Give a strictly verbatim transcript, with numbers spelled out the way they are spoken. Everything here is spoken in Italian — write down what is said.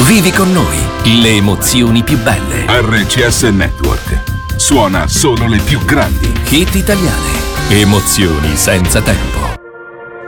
Vivi con noi le emozioni più belle. R C S Network suona solo le più grandi hit italiane. Emozioni senza tempo.